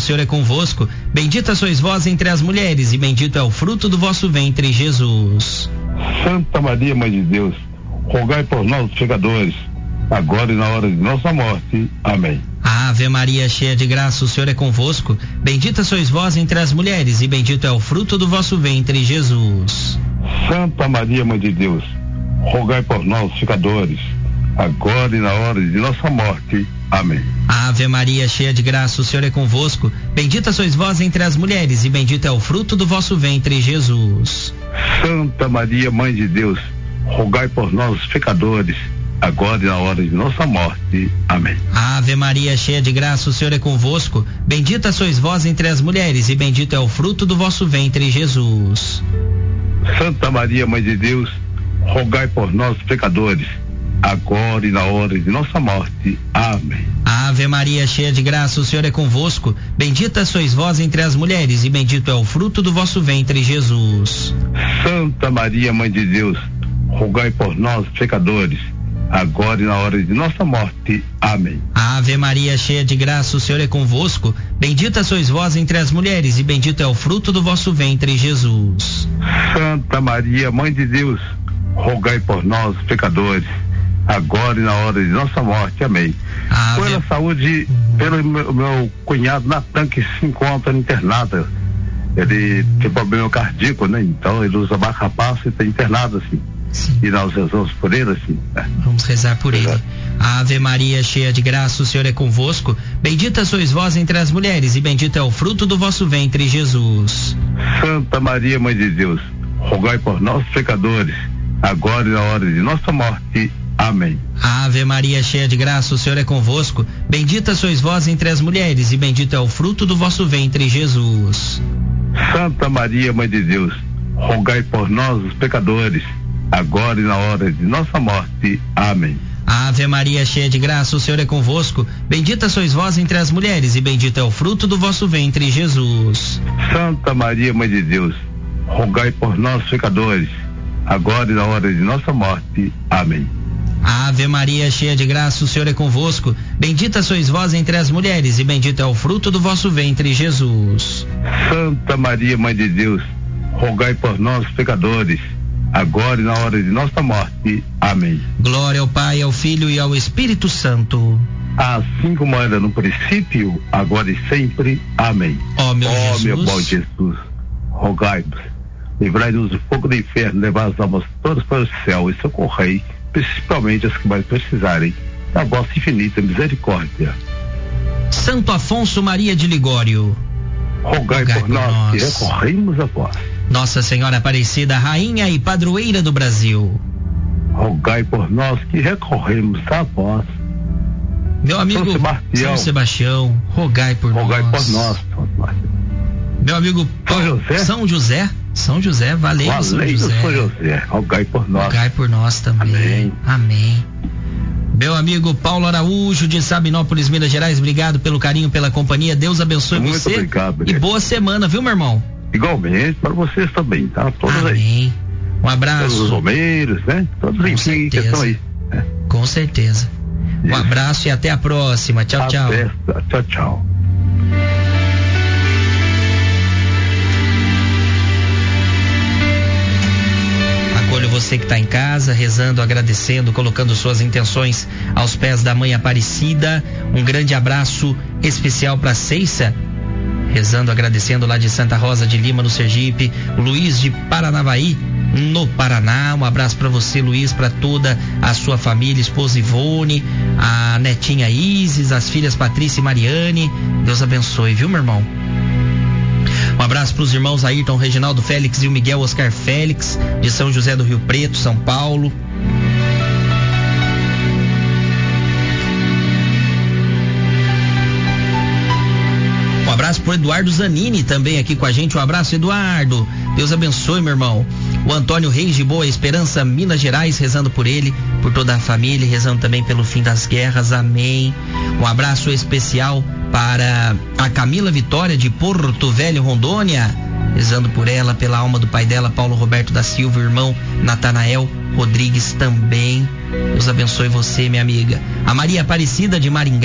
Senhor é convosco. Bendita sois vós entre as mulheres, e bendito é o fruto do vosso ventre, Jesus. Santa Maria, Mãe de Deus, rogai por nós, pecadores, agora e na hora de nossa morte. Amém. Ave Maria, cheia de graça, o Senhor é convosco. Bendita sois vós entre as mulheres, e bendito é o fruto do vosso ventre, Jesus. Santa Maria, Mãe de Deus, rogai por nós, pecadores, agora e na hora de nossa morte. Amém. Ave Maria, cheia de graça, o Senhor é convosco. Bendita sois vós entre as mulheres, e bendito é o fruto do vosso ventre, Jesus. Santa Maria, Mãe de Deus, rogai por nós, pecadores, agora e na hora de nossa morte. Amém. Ave Maria, cheia de graça, o Senhor é convosco. Bendita sois vós entre as mulheres, e bendito é o fruto do vosso ventre, Jesus. Santa Maria, Mãe de Deus, rogai por nós, pecadores, agora e na hora de nossa morte. Amém. Ave Maria, cheia de graça, o Senhor é convosco. Bendita sois vós entre as mulheres, e bendito é o fruto do vosso ventre, Jesus. Santa Maria, Mãe de Deus, rogai por nós, pecadores, agora e na hora de nossa morte. Amém. Ave Maria, cheia de graça, o Senhor é convosco. Bendita sois vós entre as mulheres, e bendito é o fruto do vosso ventre, Jesus. Santa Maria, Mãe de Deus, rogai por nós, pecadores, agora e na hora de nossa morte. Amém. Pela saúde, pelo meu cunhado Natan, que se encontra internado. Ele tem problema cardíaco, né? Então ele usa marca-passo e está internado, assim. Sim. E nós rezamos por ele, assim. Vamos rezar por ele. Ave Maria, cheia de graça, o Senhor é convosco. Bendita sois vós entre as mulheres, e bendito é o fruto do vosso ventre, Jesus. Santa Maria, Mãe de Deus, rogai por nós, pecadores, agora e na hora de nossa morte. Amém. Ave Maria, cheia de graça, o Senhor é convosco. Bendita sois vós entre as mulheres, e bendito é o fruto do vosso ventre, Jesus. Santa Maria, Mãe de Deus, rogai por nós, os pecadores, agora e na hora de nossa morte. Amém. Ave Maria, cheia de graça, o Senhor é convosco. Bendita sois vós entre as mulheres, e bendito é o fruto do vosso ventre, Jesus. Santa Maria, Mãe de Deus, rogai por nós, pecadores, agora e na hora de nossa morte. Amém. Ave Maria, cheia de graça, o Senhor é convosco. Bendita sois vós entre as mulheres, e bendito é o fruto do vosso ventre, Jesus. Santa Maria, Mãe de Deus, rogai por nós, pecadores, agora e na hora de nossa morte. Amém. Glória ao Pai, ao Filho e ao Espírito Santo. Assim como era no princípio, agora e sempre. Amém. Ó meu Jesus. Meu bom Jesus, rogai-nos, livrai-nos do fogo do inferno, levai as almas todas para o céu e socorrei, principalmente as que mais precisarem da vossa infinita misericórdia. Santo Afonso Maria de Ligório, rogai por nós que recorremos a vós. Nossa Senhora Aparecida, Rainha e Padroeira do Brasil, rogai por nós que recorremos a vós. Meu amigo São Sebastião, rogai por nós. Rogai por nós, São Sebastião. Meu amigo São José, valeu, São José, rogai por nós. Rogai por nós também. Amém. Amém. Meu amigo Paulo Araújo de Sabinópolis, Minas Gerais, obrigado pelo carinho, pela companhia. Deus abençoe você. Muito obrigado. E boa semana, viu, meu irmão? Igualmente para vocês também, tá? Todos Amém. Aí. Um abraço. Todos os romeiros, né? Todos os que estão aí. Né? Com certeza. Um abraço e até a próxima. Tchau, tchau. Tchau, tchau. Acolho você que está em casa, rezando, agradecendo, colocando suas intenções aos pés da Mãe Aparecida. Um grande abraço especial para Ceissa, rezando, agradecendo lá de Santa Rosa de Lima, no Sergipe. Luiz de Paranavaí, no Paraná. Um abraço para você, Luiz, para toda a sua família, esposa Ivone, a netinha Isis, as filhas Patrícia e Mariane. Deus abençoe, viu, meu irmão? Um abraço para os irmãos Ayrton, Reginaldo Félix e o Miguel Oscar Félix, de São José do Rio Preto, São Paulo. Um abraço pro Eduardo Zanini também aqui com a gente. Um abraço, Eduardo. Deus abençoe, meu irmão. O Antônio Reis de Boa Esperança, Minas Gerais, rezando por ele, por toda a família, rezando também pelo fim das guerras. Amém. Um abraço especial para a Camila Vitória de Porto Velho, Rondônia, rezando por ela, pela alma do pai dela, Paulo Roberto da Silva, irmão Natanael Rodrigues também. Deus abençoe você, minha amiga. A Maria Aparecida de Maringá,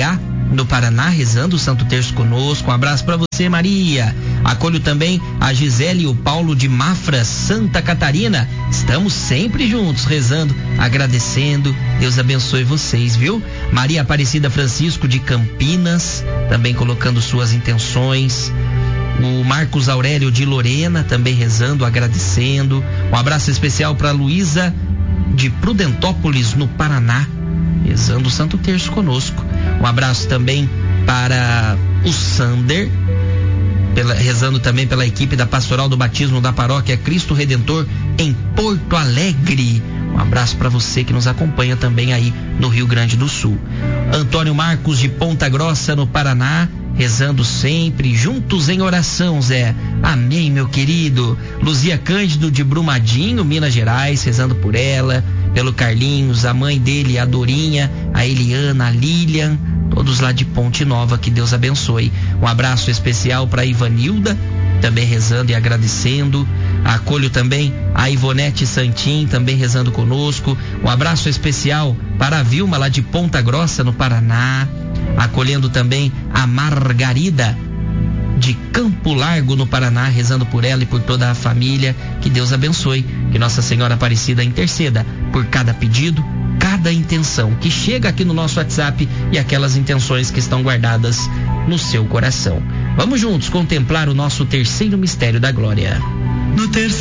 no Paraná, rezando o Santo Terço conosco. Um abraço para você, Maria. Acolho também a Gisele e o Paulo de Mafra, Santa Catarina. Estamos sempre juntos, rezando, agradecendo. Deus abençoe vocês, viu? Maria Aparecida Francisco de Campinas, também colocando suas intenções. O Marcos Aurélio de Lorena, também rezando, agradecendo. Um abraço especial para Luísa de Prudentópolis, no Paraná, rezando o Santo Terço conosco. Um abraço também para o Sander, rezando também pela equipe da Pastoral do Batismo da Paróquia Cristo Redentor em Porto Alegre. Um abraço para você que nos acompanha também aí no Rio Grande do Sul. Antônio Marcos de Ponta Grossa, no Paraná, rezando sempre, juntos em oração, Zé. Amém, meu querido. Luzia Cândido de Brumadinho, Minas Gerais, rezando por ela, pelo Carlinhos, a mãe dele, a Dorinha, a Eliana, a Lilian, todos lá de Ponte Nova, que Deus abençoe. Um abraço especial para Ivanilda, também rezando e agradecendo. Acolho também a Ivonete Santim, também rezando conosco. Um abraço especial para a Vilma, lá de Ponta Grossa, no Paraná. Acolhendo também a Margarida de Campo Largo, no Paraná, rezando por ela e por toda a família. Que Deus abençoe, que Nossa Senhora Aparecida interceda por cada pedido, cada intenção que chega aqui no nosso WhatsApp e aquelas intenções que estão guardadas no seu coração. Vamos juntos contemplar o nosso terceiro mistério da glória. No terceiro